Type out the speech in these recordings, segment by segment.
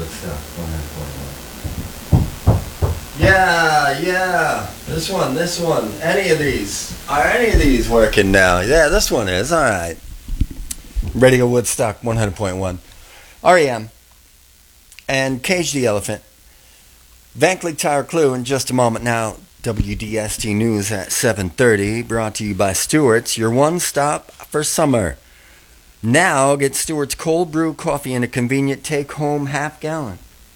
Woodstock 100.1. Yeah. This one. Any of these? Are any of these working now? Yeah, this one is. All right. Radio Woodstock 100.1. REM and Cage the Elephant. Van Cleek Tire Clue in just a moment now. WDST News at 7:30, brought to you by Stewart's, your one stop for summer. Now get Stewart's cold brew coffee in a convenient take-home half gallon.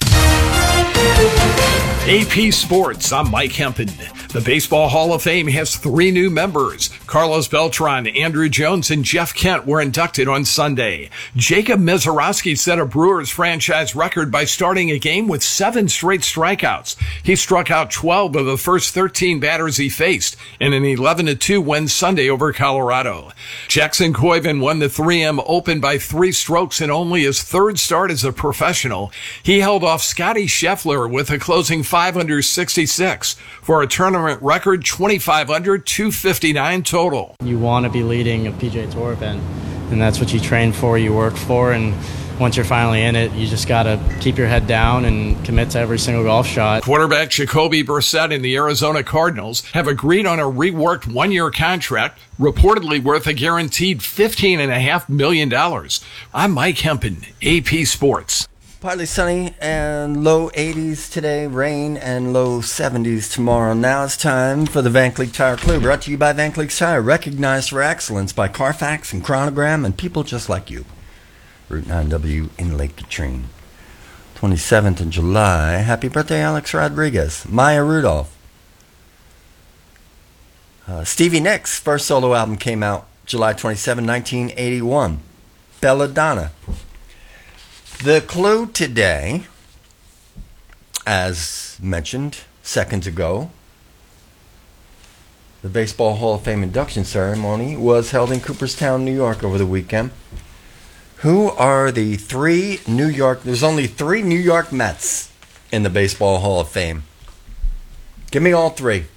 AP Sports, I'm Mike Hempen. The Baseball Hall of Fame has 3 new members. Carlos Beltran, Andrew Jones, and Jeff Kent were inducted on Sunday. Jacob Mizorowski set a Brewers franchise record by starting a game with 7 straight strikeouts. He struck out 12 of the first 13 batters he faced in an 11-2 win Sunday over Colorado. Jackson Koiven won the 3M Open by 3 strokes in only his 3rd start as a professional. He held off Scotty Scheffler with a closing 5 under 66 for a tournament record 25 under 259 total. You want to be leading a PGA Tour event, and that's what you train for, you work for, and once you're finally in it, you just got to keep your head down and commit to every single golf shot. Quarterback Jacoby Brissett and the Arizona Cardinals have agreed on a reworked 1-year contract, reportedly worth a guaranteed $15.5 million. I'm Mike Hempen, AP Sports. Partly sunny and low 80s today, rain and low 70s tomorrow. Now it's time for the Van Cleek Tire Clue, brought to you by Van Cleek Tire, recognized for excellence by Carfax and Chronogram and people just like you. Route 9W in Lake Katrine. 27th of July. Happy birthday, Alex Rodriguez. Maya Rudolph. Stevie Nicks' first solo album came out July 27, 1981. Belladonna. The clue today, as mentioned seconds ago, the Baseball Hall of Fame induction ceremony was held in Cooperstown, New York over the weekend. Who are the 3 New York... There's only 3 New York Mets in the Baseball Hall of Fame. Give me all 3.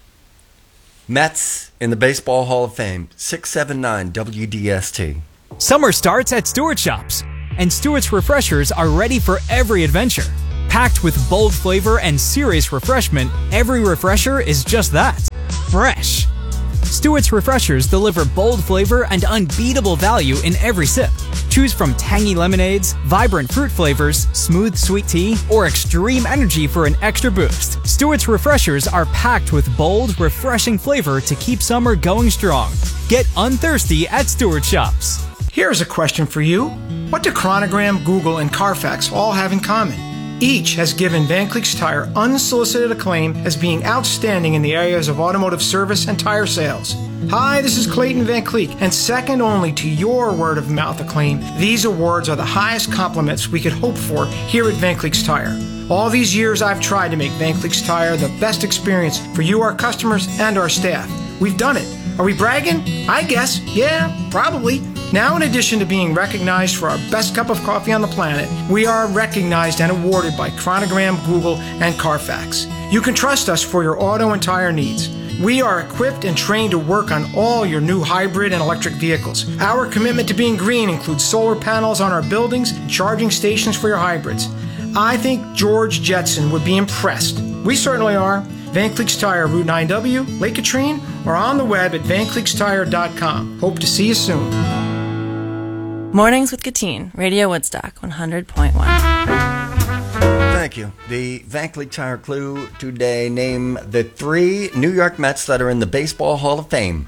Mets in the Baseball Hall of Fame. 679 WDST. Summer starts at Stewart Shops, and Stewart's Refreshers are ready for every adventure. Packed with bold flavor and serious refreshment, every refresher is just that, fresh. Stewart's Refreshers deliver bold flavor and unbeatable value in every sip. Choose from tangy lemonades, vibrant fruit flavors, smooth sweet tea, or extreme energy for an extra boost. Stewart's Refreshers are packed with bold, refreshing flavor to keep summer going strong. Get unthirsty at Stewart Shops. Here's a question for you. What do Chronogram, Google, and Carfax all have in common? Each has given Van Cleek's Tire unsolicited acclaim as being outstanding in the areas of automotive service and tire sales. Hi, this is Clayton Van Cleek, and second only to your word-of-mouth acclaim, these awards are the highest compliments we could hope for here at Van Cleek's Tire. All these years I've tried to make Van Cleek's Tire the best experience for you, our customers, and our staff. We've done it. Are we bragging? I guess. Yeah, probably. Now, in addition to being recognized for our best cup of coffee on the planet, we are recognized and awarded by Chronogram, Google, and Carfax. You can trust us for your auto and tire needs. We are equipped and trained to work on all your new hybrid and electric vehicles. Our commitment to being green includes solar panels on our buildings and charging stations for your hybrids. I think George Jetson would be impressed. We certainly are. Van Cleek's Tire, Route 9W, Lake Katrine, or on the web at vancleekstire.com. Hope to see you soon. Mornings with Katine, Radio Woodstock 100.1. Thank you. The Van Cleek Tire Clue today: name the 3 New York Mets that are in the Baseball Hall of Fame.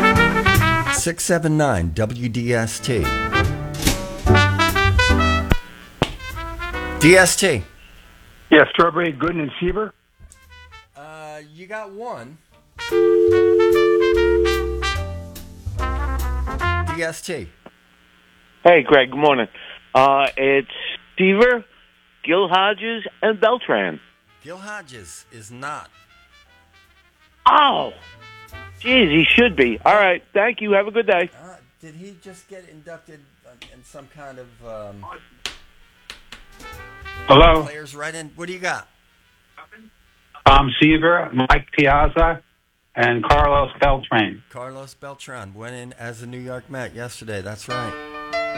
679 WDST. DST. Yeah, Strawberry, Gooden, and Seaver. You got one. DST. Hey, Greg, good morning. It's Seaver, Gil Hodges, and Beltran. Gil Hodges is not. Oh! Jeez, he should be. All right, thank you. Have a good day. Did he just get inducted in some kind of... Hello? Players right in. What do you got? Seaver, Mike Piazza, and Carlos Beltran. Carlos Beltran went in as a New York Met yesterday. That's right.